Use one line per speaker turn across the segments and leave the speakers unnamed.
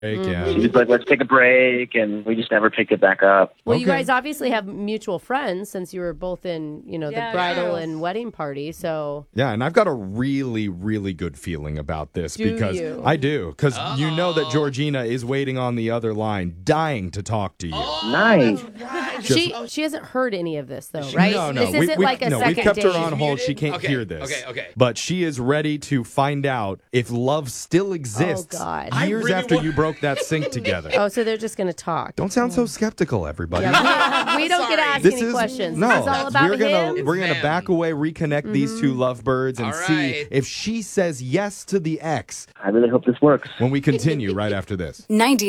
Mm-hmm.
She was like, let's take a break, and we just never picked it back up.
Well, you guys obviously have mutual friends since you were both in, the bridal and wedding party, so...
Yeah, and I've got a really, really good feeling about this because I do. Because you know that Georgina is waiting on the other line, dying to talk to you.
Nice.
She hasn't heard any of this, though, right?
No.
This isn't like a second
we've kept her
date.
on hold. She can't hear this.
Okay.
But she is ready to find out if love still exists years after you broke that sink together.
Oh, so they're just going to talk.
Don't sound so skeptical, everybody.
Yeah, we don't get to ask any questions.
No,
this is all about
we're gonna back away, reconnect these two lovebirds, and see if she says yes to the ex.
I really hope this works.
When we continue right after this.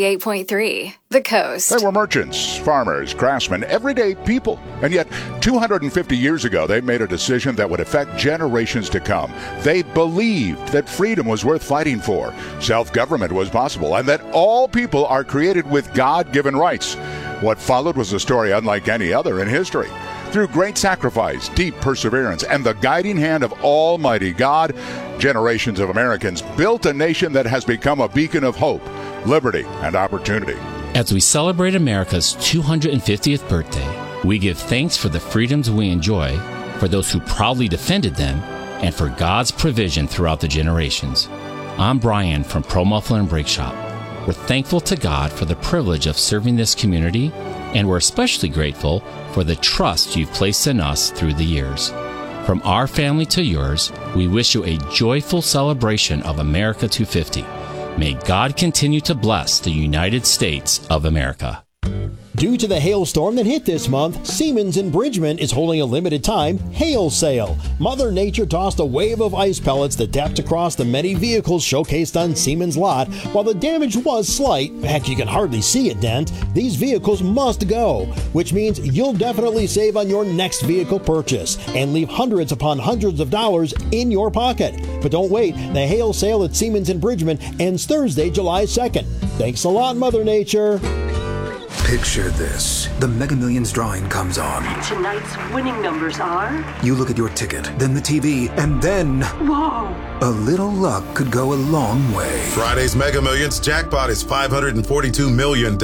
98.3, The Coast.
They were merchants, farmers, craftsmen, everyday people. And yet, 250 years ago, they made a decision that would affect generations to come. They believed that freedom was worth fighting for, self-government was possible, and that all people are created with God-given rights. What followed was a story unlike any other in history. Through great sacrifice, deep perseverance, and the guiding hand of Almighty God, generations of Americans built a nation that has become a beacon of hope, liberty, and opportunity.
As we celebrate America's 250th birthday, we give thanks for the freedoms we enjoy, for those who proudly defended them, and for God's provision throughout the generations. I'm Brian from Pro Muffler and Brake Shop. We're thankful to God for the privilege of serving this community, and we're especially grateful for the trust you've placed in us through the years. From our family to yours, we wish you a joyful celebration of America 250. May God continue to bless the United States of America.
Due to the hailstorm that hit this month, Siemens in Bridgman is holding a limited time hail sale. Mother Nature tossed a wave of ice pellets that tapped across the many vehicles showcased on Siemens' lot. While the damage was slight, heck, you can hardly see a dent, these vehicles must go, which means you'll definitely save on your next vehicle purchase and leave hundreds upon hundreds of dollars in your pocket. But don't wait, the hail sale at Siemens in Bridgman ends Thursday, July 2nd. Thanks a lot, Mother Nature.
Picture this. The Mega Millions drawing comes on.
Tonight's winning numbers are...
You look at your ticket, then the TV, and then...
Whoa!
A little luck could go a long way.
Friday's Mega Millions jackpot is $542 million.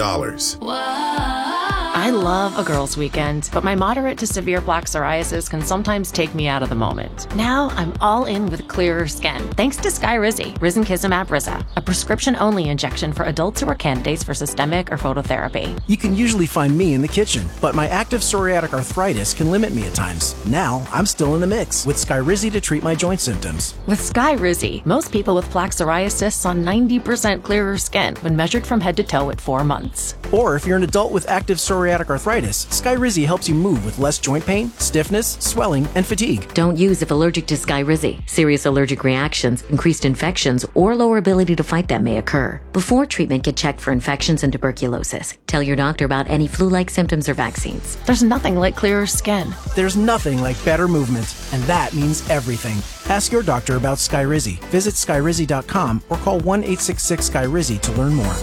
Whoa!
I love a girls' weekend, but my moderate to severe plaque psoriasis can sometimes take me out of the moment. Now I'm all in with clearer skin, thanks to Skyrizi, Risankizumab Riza, a prescription-only injection for adults who are candidates for systemic or phototherapy.
You can usually find me in the kitchen, but my active psoriatic arthritis can limit me at times. Now I'm still in the mix with Skyrizi to treat my joint symptoms.
With Skyrizi, most people with plaque psoriasis saw 90% clearer skin when measured from head to toe at 4 months.
Or if you're an adult with active psoriatic arthritis, Skyrizi helps you move with less joint pain, stiffness, swelling, and fatigue.
Don't use if allergic to Skyrizi. Serious allergic reactions, increased infections, or lower ability to fight them may occur. Before treatment, get checked for infections and tuberculosis. Tell your doctor about any flu-like symptoms or vaccines.
There's nothing like clearer skin.
There's nothing like better movement, and that means everything. Ask your doctor about Skyrizi. Visit Skyrizi.com or call 1-866-SKYRIZI to learn more.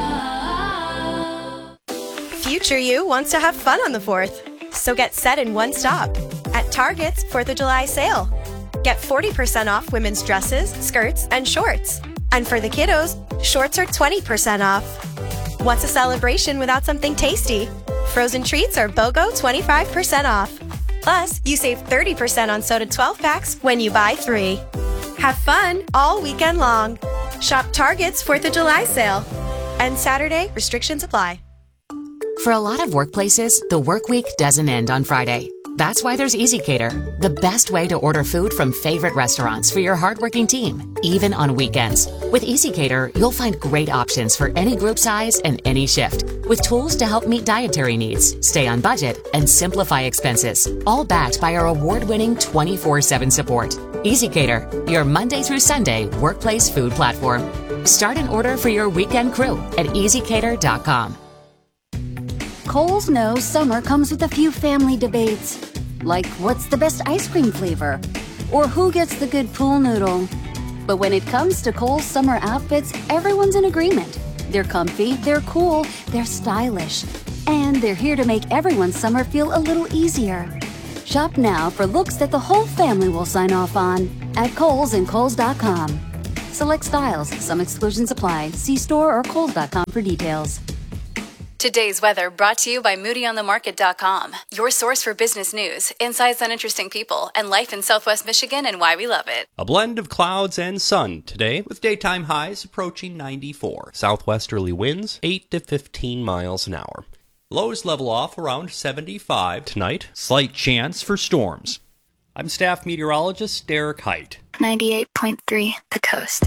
Future you wants to have fun on the 4th, so get set in one stop at Target's 4th of July sale. Get 40% off women's dresses, skirts, and shorts. And for the kiddos, shorts are 20% off. What's a celebration without something tasty? Frozen treats are BOGO 25% off. Plus, you save 30% on soda 12 packs when you buy 3. Have fun all weekend long. Shop Target's 4th of July sale. And Saturday, restrictions apply.
For a lot of workplaces, the work week doesn't end on Friday. That's why there's EasyCater, the best way to order food from favorite restaurants for your hardworking team, even on weekends. With EasyCater, you'll find great options for any group size and any shift, with tools to help meet dietary needs, stay on budget, and simplify expenses, all backed by our award-winning 24/7 support. EasyCater, your Monday through Sunday workplace food platform. Start an order for your weekend crew at EasyCater.com.
Kohl's knows summer comes with a few family debates, like what's the best ice cream flavor, or who gets the good pool noodle. But when it comes to Kohl's summer outfits, everyone's in agreement. They're comfy, they're cool, they're stylish, and they're here to make everyone's summer feel a little easier. Shop now for looks that the whole family will sign off on at Kohl's and Kohl's.com. Select styles. Some exclusions apply. See store or Kohl's.com for details.
Today's weather brought to you by MoodyOnTheMarket.com, your source for business news, insights on interesting people, and life in Southwest Michigan and why we love it.
A blend of clouds and sun today, with daytime highs approaching 94. Southwesterly winds 8 to 15 miles an hour. Lows level off around 75 tonight. Slight chance for storms. I'm staff meteorologist Derek Height.
98.3 The Coast.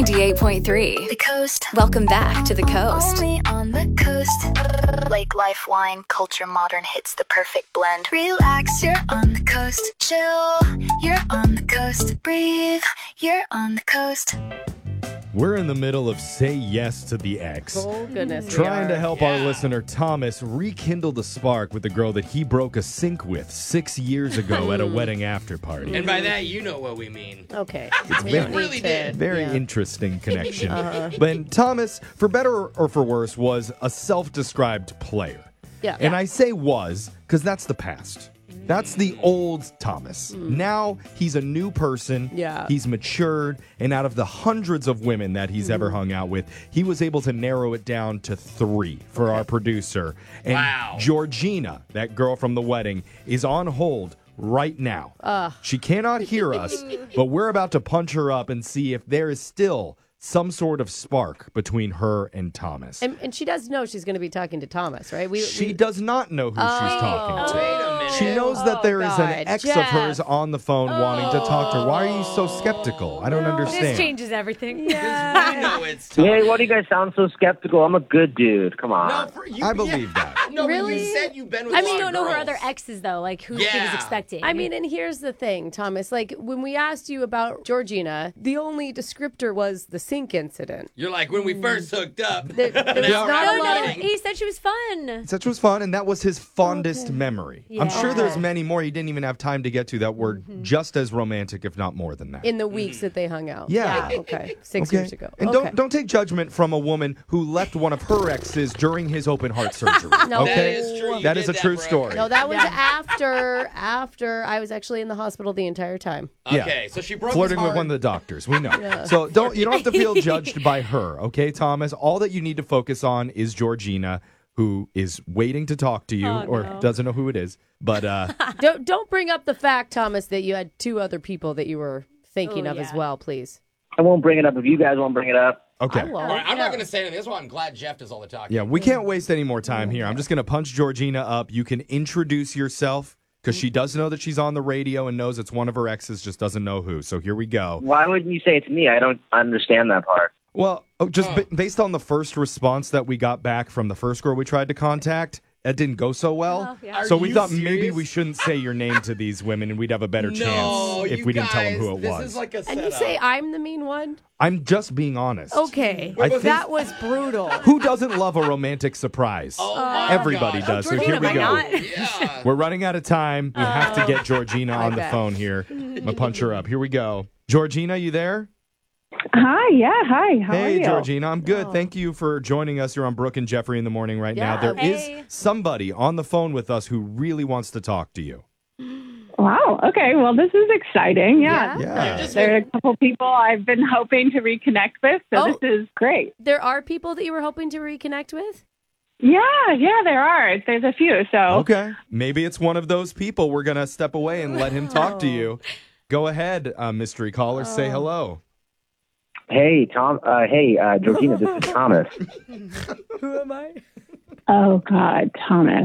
98.3 The Coast. Welcome back to The Coast.
Only on the coast. Lake life, wine, culture, modern hits the perfect blend. Relax, you're on the coast. Chill, you're on the coast. Breathe, you're on the coast.
We're in the middle of Say Yes to the Ex.
Oh, goodness.
Trying to help our listener, Thomas, rekindle the spark with the girl that he broke a sink with 6 years ago at a wedding after party.
And by that, you know what we mean.
Okay.
Very interesting connection. But Thomas, for better or for worse, was a self-described player.
Yeah.
And I say was because that's the past. That's the old Thomas. Now he's a new person.
Yeah.
He's matured. And out of the hundreds of women that he's ever hung out with, he was able to narrow it down to 3 for our producer. And Georgina, that girl from the wedding, is on hold right now. She cannot hear us, but we're about to punch her up and see if there is still some sort of spark between her and Thomas.
And she does know she's going to be talking to Thomas, right?
She does not know who she's talking to.
Wait a minute.
She knows that there is an ex of hers on the phone wanting to talk to her. Why are you so skeptical? I don't understand.
This changes everything.
Yeah. We know it's Thomas.
Hey, why do you guys sound so skeptical? I'm a good dude. Come on.
I believe that.
No,
Really?
you said you've been with
I
a
mean,
lot
you
of
don't know her
girls.
other exes, though, like who she was expecting.
I mean, and here's the thing, Thomas. Like, when we asked you about Georgina, the only descriptor was the sink incident.
You're like, when we first hooked up.
There's not a lot of...
He said she was fun.
Such was fun, and that was his fondest memory. I'm sure there's many more he didn't even have time to get to that were just as romantic, if not more than that.
In the weeks that they hung out.
Yeah.
Okay. 6 years ago.
And don't take judgment from a woman who left one of her exes during his open heart surgery.
No.
Okay?
That is true.
That is a true story.
No, that was after I was actually in the hospital the entire time.
Okay, so she broke
Flirting
his
with
heart.
one of the doctors. We know. So you don't have to feel judged by her, okay, Thomas? All that you need to focus on is Georgina, who is waiting to talk to you or doesn't know who it is. But
don't bring up the fact, Thomas, that you had 2 other people that you were thinking of as well, please.
I won't bring it up if you guys won't bring it up.
Okay.
All right, I'm not going to say anything. That's why I'm glad Jeff does all the talking.
Yeah, we can't waste any more time here. I'm just going to punch Georgina up. You can introduce yourself because she does know that she's on the radio and knows it's one of her exes, just doesn't know who. So here we go.
Why wouldn't you say it's me? I don't understand that part.
Well, based on the first response that we got back from the first girl we tried to contact, that didn't go so well. So we thought maybe we shouldn't say your name to these women and we'd have a better chance if we didn't tell them who it was.
Is like a
And you say I'm the mean one?
I'm just being honest.
Okay. That was brutal.
Who doesn't love a romantic surprise? Everybody does. So here we go. We're running out of time. We have to get Georgina on the phone here. I'm going to punch her up. Here we go. Georgina, you there?
Hi, hi. How are you?
Hey, Georgina, I'm good. Thank you for joining us. You're on Brooke and Jeffrey in the morning right now. There is somebody on the phone with us who really wants to talk to you.
Wow. Okay. Well, this is exciting. Yeah. There are a couple people I've been hoping to reconnect with, so this is great.
There are people that you were hoping to reconnect with?
Yeah, there are. There's a few. So
okay, maybe it's one of those people. We're gonna step away and let him talk to you. Go ahead, mystery caller. Say hello.
Hey, Georgina, this is Thomas.
Who am I?
Oh, God, Thomas.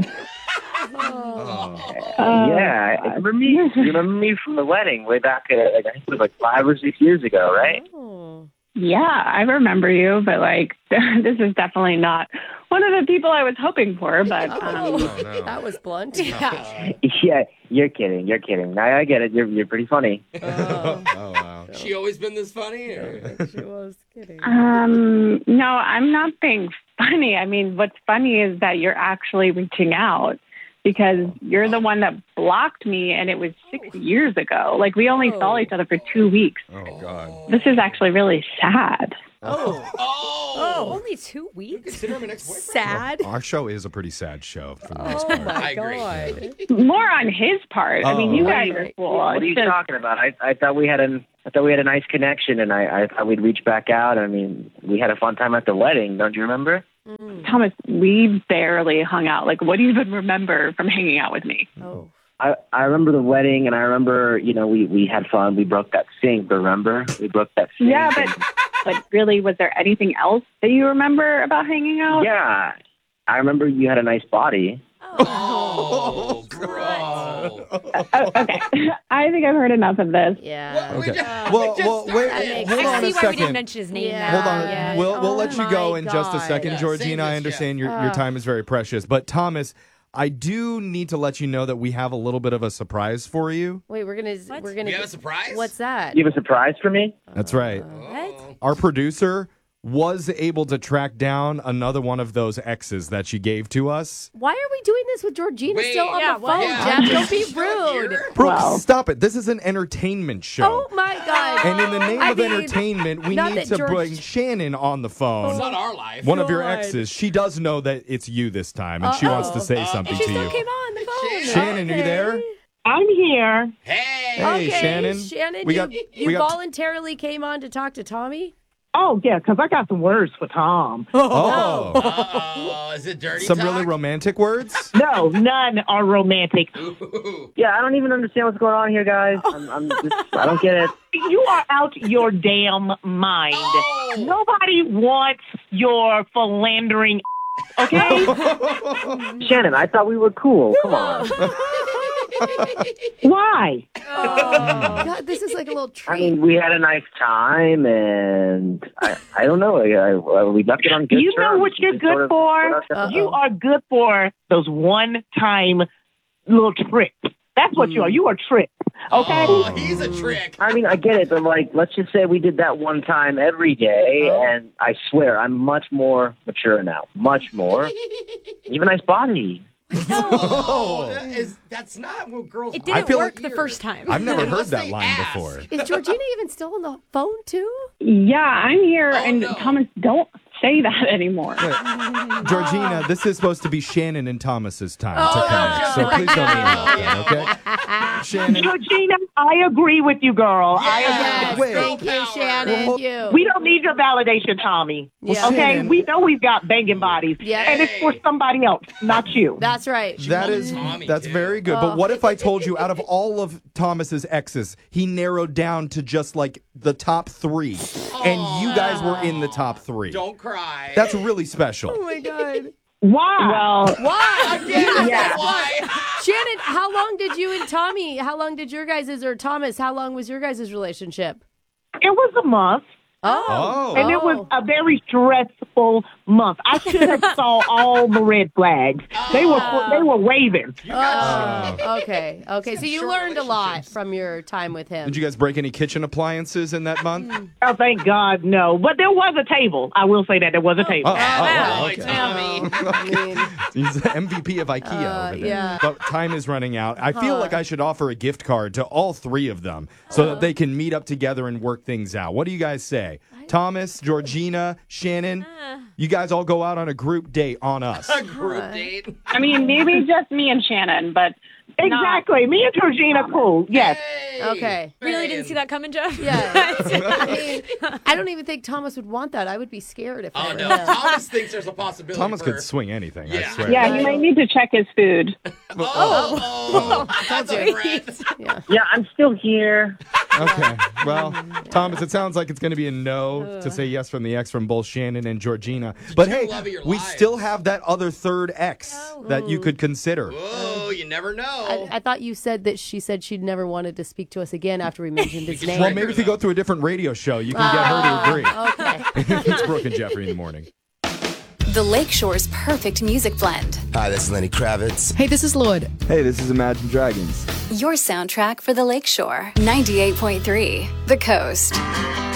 Yeah, I remember me. You remember me from the wedding way back, I think it was 5 or 6 years ago, right?
Yeah, I remember you, but this is definitely not one of the people I was hoping for. But
that was blunt.
Yeah, you're kidding. Now I get it. You're pretty funny.
Oh, wow. She always been this funny?
She was kidding.
No, I'm not being funny. I mean, what's funny is that you're actually reaching out because you're the one that blocked me, and it was 6 years ago. We only saw each other for 2 weeks.
Oh, God.
This is actually really sad.
Only 2 weeks?
Consider him an ex-boyfriend?
Sad?
Our show is a pretty sad show for the most part.
My
God.
More on his part. I mean, you guys are cool.
What are you talking about? I thought we had an thought we had a nice connection, and I thought we'd reach back out. I mean, we had a fun time at the wedding. Don't you remember?
Thomas, we barely hung out. Like, what do you even remember from hanging out with me?
Oh.
I remember the wedding, and I remember, we had fun. We broke that sink, remember? We broke that sink.
Yeah, but really, was there anything else that you remember about hanging out?
Yeah. I remember you had a nice body.
Oh, bro.
Okay. I think I've heard enough of this.
Yeah.
Okay. Well, wait. Hold on a
I see why we
second.
didn't mention his name.
Yeah.
now.
Hold on.
Yeah.
We'll let you go
my
in just a
God.
second,
Yeah,
Georgina.
save
I
this,
understand
Jeff.
your time is very precious. But Thomas, I do need to let you know that we have a little bit of a surprise for you.
Wait, we're gonna.
You have a surprise?
What's that?
You have a surprise for me?
That's right.
What?
Our producer was able to track down another one of those X's that she gave to us.
Why are we doing this with Georgina
Wait,
still on
yeah,
the
why-
phone,
yeah.
Jeff? Don't be
She's not
rude.
here.
Brooke, stop it. This is an entertainment show.
Oh my God!
And in the name
I
of
mean,
entertainment, we
not
need
that
to bring Shannon on the
It's
phone.
not our life.
One of your
God.
exes. She does know that it's you this time, and she wants to say something
She
to
still
you.
came on the phone.
Shannon, are you there?
I'm here.
Hey.
Hey,
Okay,
Shannon.
Shannon,
We
you
got
voluntarily came on to talk to Tommy?
Oh, yeah, because I got some words for Tom.
Oh.
Uh-oh. Is it dirty
Some
talk?
really romantic words?
No, none are romantic.
Yeah, I don't even understand what's going on here, guys. I don't get it.
You are out your damn mind.
Oh.
Nobody wants your philandering, okay?
Shannon, I thought we were cool. Come on.
Why?
Oh, God, this is like a little treat.
I mean, we had a nice time, and I don't know. We left it on good
You
terms.
know what you're
We sort
good
of
for?
put ourselves-
You are good for those one-time little trips. That's what you are. You are trips, okay?
Oh, he's a trick.
I mean, I get it, but let's just say we did that one time every day, and I swear I'm much more mature now. Much more. You have a nice body.
Oh, that's not what girls
It
I
didn't
feel
work
like-
the first time.
I've never heard
Unless
that
they
line
ask.
before.
Is Georgina even still on the phone, too?
Yeah, I'm here.
Oh,
and
no.
Thomas, don't say that anymore.
Georgina, this is supposed to be Shannon and Thomas's time
Oh,
to connect,
no.
so please don't interrupt them, okay? Shannon,
Georgina, I agree with you, girl.
Yes,
Wait.
thank you, Shannon.
Well,
you.
We don't need your validation, Tommy.
Yeah.
Okay?
Shannon-
We know we've got banging bodies.
Yeah.
And it's for somebody else, not you.
That's right.
that's very good. But what if I told you out of all of Thomas's exes, he narrowed down to just like the top 3, and you guys were in the top 3.
Don't cry.
That's really special.
Oh, my God.
Why?
Well,
Why?
Yeah.
Why?
Shannon, how long did you and Tommy, how long did your guys' or Thomas, how long was your guys' relationship?
It was a month.
Oh.
And it was a very stressful month. I should have saw all the red flags. They were waving.
Okay. So you learned a lot from your time with him.
Did you guys break any kitchen appliances in that month?
Oh, thank God, no. But there was a table. I will say that there was a table.
Okay.
Tommy.
He's the MVP of IKEA over there.
yeah.
But time is running out. I feel like I should offer a gift card to all 3 of them so that they can meet up together and work things out. What do you guys say? Thomas, Georgina, Shannon, you guys all go out on a group date on us.
A group date.
I mean, maybe just me and Shannon, but
Exactly. Me and Georgina, cool. Yes.
Okay.
Really didn't see that coming, Jeff?
Yeah. I mean, I don't even think Thomas would want that. I would be scared if I
Oh,
were
no.
him.
Thomas thinks there's a possibility.
Thomas
for...
could swing anything, I
Yeah.
swear.
yeah, you might need to check his food.
That's a threat.
Yeah, I'm still here.
Okay. Well, Thomas, it sounds like it's going to be a no to say yes from the X from both Shannon and Georgina. But hey,
love of your
we
lives.
still have that other third X that you could consider.
Oh, you never know.
I thought you said that she said she'd never wanted to speak to us again after we mentioned his name.
Well, maybe if you go through a different radio show, you can get her to agree.
Okay.
It's Brooke and Jeffrey in the morning.
The Lakeshore's perfect music blend.
Hi, this is Lenny Kravitz.
Hey, this is Lloyd.
Hey, this is Imagine Dragons.
Your soundtrack for the Lakeshore. 98.3 The Coast.